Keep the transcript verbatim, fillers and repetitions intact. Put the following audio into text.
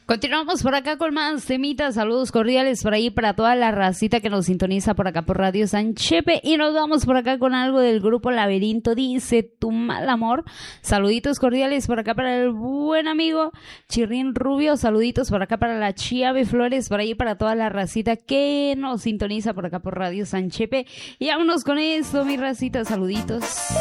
Continuamos por acá con más temitas, saludos cordiales por ahí para toda la racita que nos sintoniza por acá por Radio San Chepe y nos vamos por acá con algo del grupo Laberinto, dice Tu Mal Amor, saluditos cordiales por acá para el buen amigo Chirrín Rubio, saluditos por acá para la Chiave Flores, por ahí para toda la racita que nos sintoniza por acá por Radio San Chepe y vámonos con esto mi racita, saluditos.